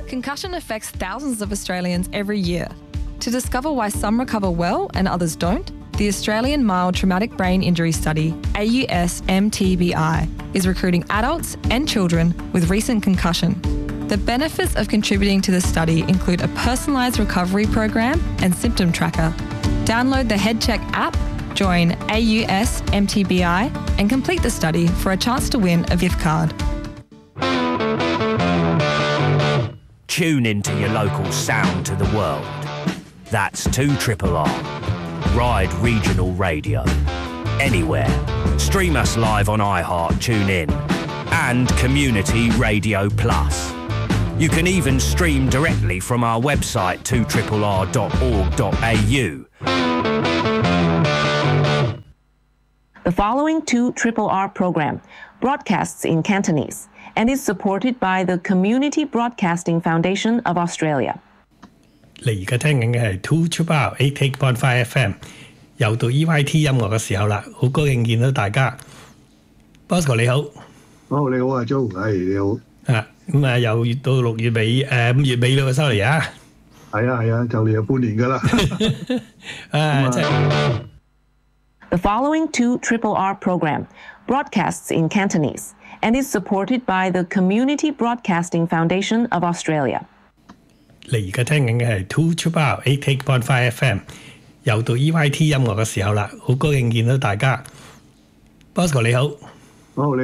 Concussion affects thousands of Australians every year. To discover why some recover well and others don't, the Australian Mild Traumatic Brain Injury Study, AUS-MTBI, is recruiting adults and children with recent concussion. The benefits of contributing to the study include a personalised recovery program and symptom tracker. Download the HeadCheck app, join AUS-MTBI and complete the study for a chance to win a VIF card. Tune into your local sound to the world. That's 2RRR. Ride Regional Radio. Anywhere. Stream us live on iHeart, TuneIn, and Community Radio Plus. You can even stream directly from our website 2RRR.org.au. The following 2RRR program broadcasts in Cantonese and is supported by the Community Broadcasting Foundation of Australia. 你而家聽緊嘅係 2RRR 88.5 FM， 又到 EYT 音樂嘅時候啦，好高興見到大家。Bosco 你好， 好你好啊 Joe， 你好。 咁又到6月尾5月尾啦個收嚟啊。 係啊，就嚟有半年㗎啦。 The following 2RRR program broadcasts in Cantonese and is supported by the Community Broadcasting Foundation of Australia. 你而家聽緊嘅係 2RRR 88.5 FM， 又到 EYT 音樂嘅時候啦，好高興見到大家。Bosco 你好。